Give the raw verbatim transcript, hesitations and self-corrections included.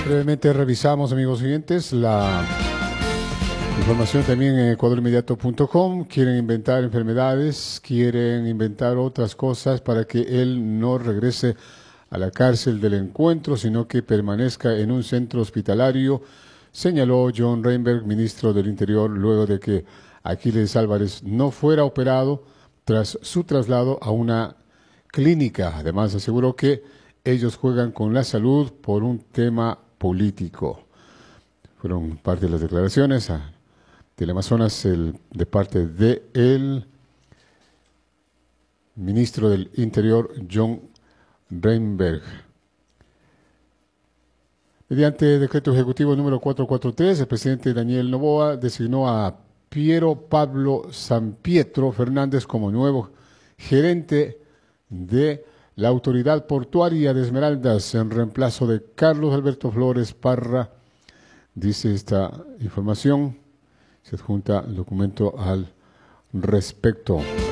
Brevemente revisamos, amigos oyentes, la información también en ecuador inmediato punto com. Quieren inventar enfermedades, quieren inventar otras cosas para que él no regrese a la cárcel del encuentro, sino que permanezca en un centro hospitalario, señaló John Reinberg, ministro del Interior, luego de que Aquiles Álvarez no fuera operado tras su traslado a una clínica. Además, aseguró que ellos juegan con la salud por un tema político. Fueron parte de las declaraciones a Teleamazonas el, de parte del ministro del Interior, John Reinberg. Mediante decreto ejecutivo número cuatrocientos cuarenta y tres, el presidente Daniel Noboa designó a Piero Pablo Sampietro Fernández como nuevo gerente de la Autoridad Portuaria de Esmeraldas en reemplazo de Carlos Alberto Flores Parra. Dice esta información, se adjunta el documento al respecto.